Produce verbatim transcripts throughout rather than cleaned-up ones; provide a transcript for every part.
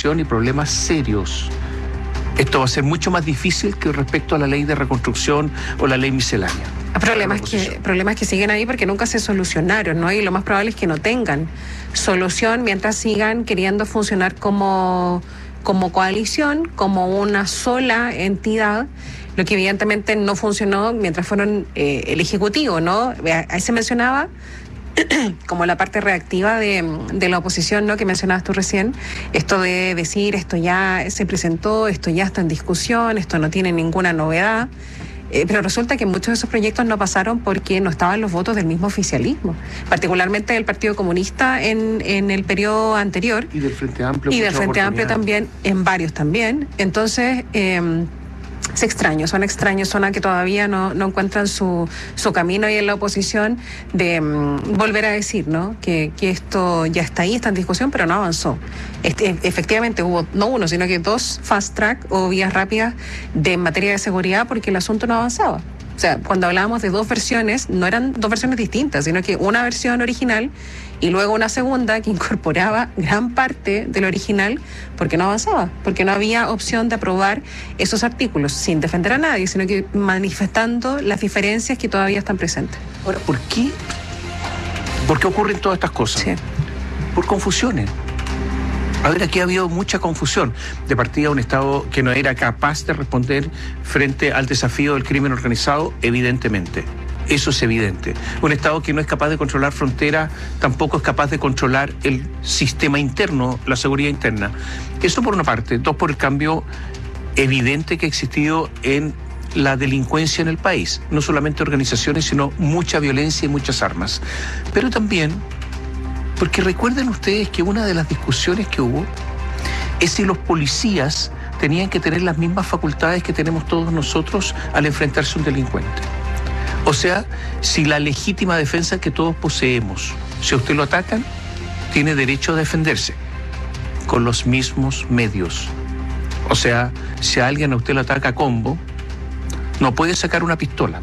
contaminación y problemas serios. Esto va a ser mucho más difícil que respecto a la ley de reconstrucción o la ley miscelánea. Problemas que, problemas que siguen ahí porque nunca se solucionaron, ¿no? Y lo más probable es que no tengan solución mientras sigan queriendo funcionar como, como coalición, como una sola entidad, lo que evidentemente no funcionó mientras fueron eh, el Ejecutivo, ¿no? Ahí se mencionaba como la parte reactiva de, de la oposición, ¿no?, que mencionabas tú recién, esto de decir esto ya se presentó, esto ya está en discusión, esto no tiene ninguna novedad. Eh, pero resulta que muchos de esos proyectos no pasaron porque no estaban los votos del mismo oficialismo, particularmente del Partido Comunista en, en el periodo anterior. Y del Frente Amplio. Y del Frente Amplio también, en varios también. Entonces, eh, es extraño, son extraños, son a que todavía no, no encuentran su, su camino ahí en la oposición de um, volver a decir, ¿no?, que, que esto ya está ahí, está en discusión, pero no avanzó. Este, efectivamente hubo no uno, sino que dos fast track o vías rápidas de en materia de seguridad porque el asunto no avanzaba. O sea, cuando hablábamos de dos versiones, no eran dos versiones distintas, sino que una versión original y luego una segunda que incorporaba gran parte del original porque no avanzaba, porque no había opción de aprobar esos artículos sin defender a nadie, sino que manifestando las diferencias que todavía están presentes. Ahora, ¿por qué? ¿Por qué ocurren todas estas cosas? Sí. Por confusiones. A ver, aquí ha habido mucha confusión de partida, un Estado que no era capaz de responder frente al desafío del crimen organizado, evidentemente. Eso es evidente. Un Estado que no es capaz de controlar fronteras, tampoco es capaz de controlar el sistema interno, la seguridad interna. Eso por una parte. Dos, por el cambio evidente que ha existido en la delincuencia en el país. No solamente organizaciones, sino mucha violencia y muchas armas. Pero también porque recuerden ustedes que una de las discusiones que hubo es si los policías tenían que tener las mismas facultades que tenemos todos nosotros al enfrentarse a un delincuente. O sea, si la legítima defensa que todos poseemos, si a usted lo atacan, tiene derecho a defenderse con los mismos medios. O sea, si a alguien a usted lo ataca a combo, no puede sacar una pistola.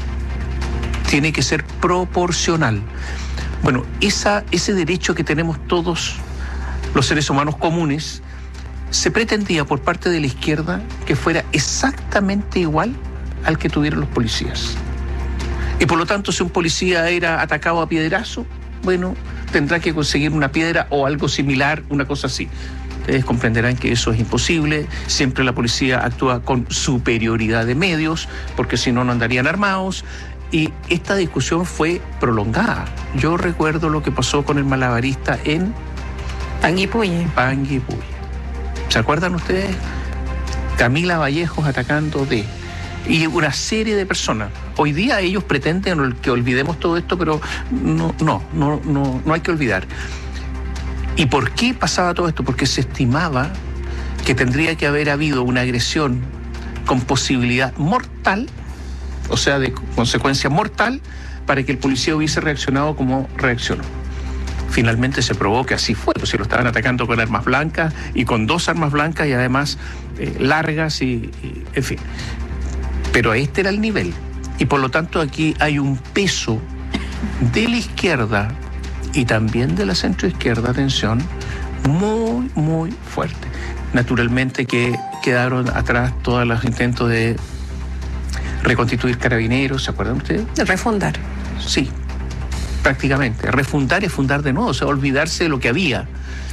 Tiene que ser proporcional. Bueno, esa, ese derecho que tenemos todos los seres humanos comunes, se pretendía por parte de la izquierda que fuera exactamente igual al que tuvieron los policías. Y por lo tanto, si un policía era atacado a piedrazo, bueno, tendrá que conseguir una piedra o algo similar, una cosa así. Ustedes comprenderán que eso es imposible. Siempre la policía actúa con superioridad de medios, porque si no, no andarían armados. Y esta discusión fue prolongada. Yo recuerdo lo que pasó con el malabarista en Panguipulli. Panguipulli. ¿Se acuerdan ustedes? Camila Vallejos atacando de... Y una serie de personas. Hoy día ellos pretenden que olvidemos todo esto, pero no, no, no, no, no hay que olvidar. ¿Y por qué pasaba todo esto? Porque se estimaba que tendría que haber habido una agresión con posibilidad mortal, o sea, de consecuencia mortal, para que el policía hubiese reaccionado como reaccionó. Finalmente se probó que así fue, pues se lo estaban atacando con armas blancas y con dos armas blancas y además eh, largas y, y, en fin. Pero este era el nivel. Y por lo tanto aquí hay un peso de la izquierda y también de la centroizquierda, atención, muy, muy fuerte. Naturalmente que quedaron atrás todos los intentos de reconstituir Carabineros, ¿se acuerdan ustedes? De refundar. Sí, prácticamente. Refundar es fundar de nuevo, o sea, olvidarse de lo que había.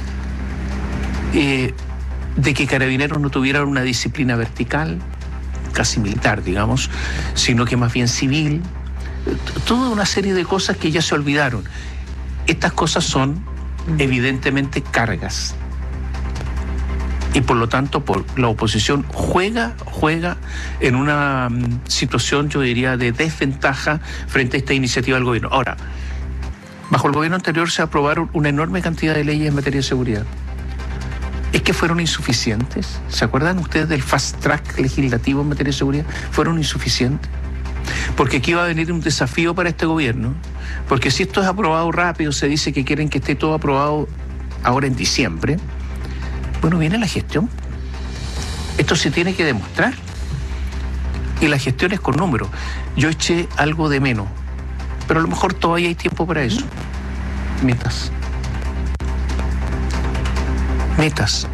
Eh, de que Carabineros no tuvieran una disciplina vertical, casi militar, digamos, sino que más bien civil. Toda una serie de cosas que ya se olvidaron. Estas cosas son, evidentemente, cargas. Y por lo tanto, por la oposición juega, juega en una um, situación, yo diría, de desventaja frente a esta iniciativa del gobierno. Ahora, bajo el gobierno anterior se aprobaron una enorme cantidad de leyes en materia de seguridad. ¿Es que fueron insuficientes? ¿Se acuerdan ustedes del fast track legislativo en materia de seguridad? ¿Fueron insuficientes? Porque aquí va a venir un desafío para este gobierno. Porque si esto es aprobado rápido, se dice que quieren que esté todo aprobado ahora en diciembre. Bueno, viene la gestión. Esto se tiene que demostrar. Y la gestión es con números. Yo eché algo de menos, pero a lo mejor todavía hay tiempo para eso. Metas. Metas.